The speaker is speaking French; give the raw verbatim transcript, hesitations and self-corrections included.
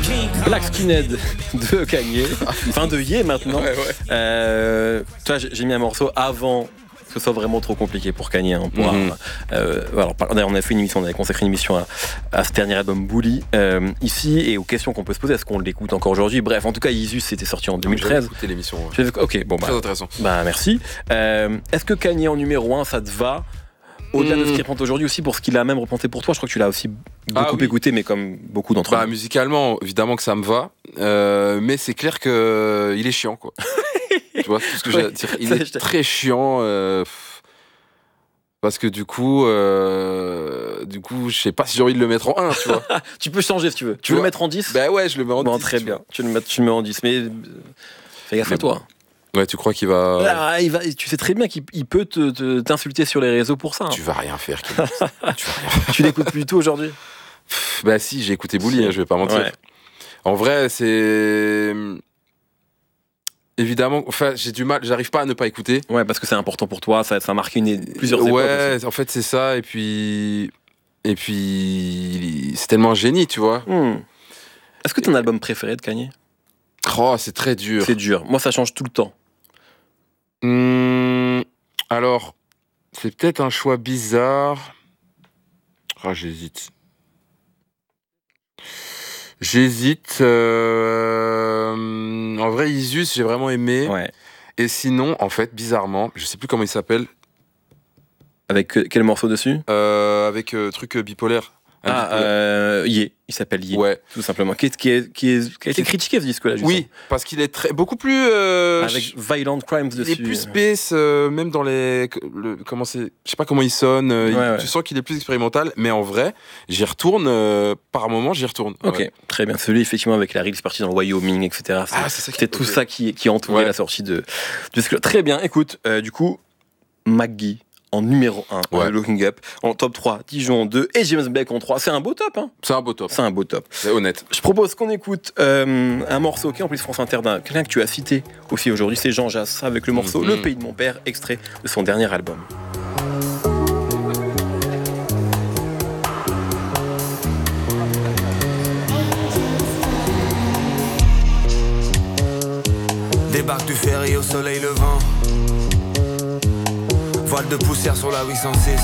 Black Skinhead de Kanye, enfin de Ye maintenant. Ouais, ouais. Euh, toi, j'ai mis un morceau avant que ce soit vraiment trop compliqué pour Kanye. Hein, pour mm-hmm. un, euh, alors, d'ailleurs, on a fait une émission, on a consacré une émission à, à ce dernier album Bully euh, ici, et aux questions qu'on peut se poser, est-ce qu'on l'écoute encore aujourd'hui? Bref, en tout cas, Yeezus c'était sorti en deux mille treize. J'ai écouté l'émission. Ouais. Ok, bon, bah, très intéressant. Bah merci. Euh, est-ce que Kanye en numéro un, ça te va? Au-delà mmh. de ce qu'il représente aujourd'hui aussi, pour ce qu'il a même représenté pour toi, je crois que tu l'as aussi beaucoup ah, oui. écouté, mais comme beaucoup d'entre bah, nous. Musicalement, évidemment que ça me va, euh, mais c'est clair qu'il euh, est chiant, quoi. Tu vois, c'est tout ce que j'ai à dire. Il est très chiant, euh, parce que du coup, euh, du coup, je sais pas si j'ai envie de le mettre en un, tu vois. Tu peux changer si tu veux. Tu, tu veux le mettre en dix? Bah ouais, je le mets en bon, dix. Très bien, tu le, mets, tu le mets en dix, mais fais gaffe à toi. Ouais, tu crois qu'il va... Ah, il va... Tu sais très bien qu'il il peut te, te, t'insulter sur les réseaux pour ça. Hein. Tu vas rien faire, tu vas rien faire. Tu l'écoutes plus du tout aujourd'hui? Bah si, j'ai écouté Bully, si. hein, je vais pas mentir. Ouais. En vrai, c'est... Évidemment, enfin, j'ai du mal, j'arrive pas à ne pas écouter. Ouais, parce que c'est important pour toi, ça, ça a marqué une... plusieurs époques. Ouais, aussi. En fait, c'est ça, et puis... Et puis... C'est tellement un génie, tu vois. Hmm. Est-ce que ton et... album préféré de Kanye? Oh, c'est très dur. C'est dur. Moi, ça change tout le temps. Mmh, alors, c'est peut-être un choix bizarre. Ah, j'hésite. J'hésite. Euh... En vrai, Yeezus, j'ai vraiment aimé. Ouais. Et sinon, en fait, bizarrement, je sais plus comment il s'appelle. Avec quel morceau dessus? euh, Avec euh, truc bipolaire. Ah, euh, Ye, il s'appelle Ye, ouais. tout simplement. Qui, est, qui, est, qui, est, qui a été critiqué ce disque-là, justement. Oui, parce qu'il est très, beaucoup plus... Euh, Avec Violent Crimes dessus. Il est plus space, euh, même dans les... Le, comment c'est, je sais pas comment il sonne, euh, ouais, il, ouais. tu sens qu'il est plus expérimental, mais en vrai, j'y retourne, euh, par moment, j'y retourne. Ok, ouais. Très bien. Celui, effectivement, avec la release partie dans le Wyoming, et cetera. C'est, ah, c'est ça c'était tout okay. ça qui, qui entourait ouais. la sortie de, de ce disque-là. Très bien, écoute, euh, du coup, McGee en numéro un, ouais. Looking Up, en top trois, Dijon deux et James Blake en trois. C'est un beau top, hein. C'est un beau top. C'est un beau top. C'est honnête. Je propose qu'on écoute euh, un morceau qui, en plus, France Inter, d'un quelqu'un que tu as cité aussi aujourd'hui, c'est Jean Jass, avec le morceau mm-hmm. Le Pays de mon père, extrait de son dernier album. Débarque du ferry au soleil levant. Voile de poussière sur la huit cent six.